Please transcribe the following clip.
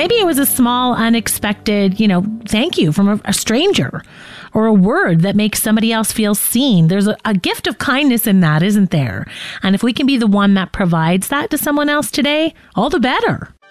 maybe it was a small, unexpected, thank you from a stranger, or a word that makes somebody else feel seen. There's a gift of kindness in that, isn't there? And if we can be the one that provides that to someone else today, all the better.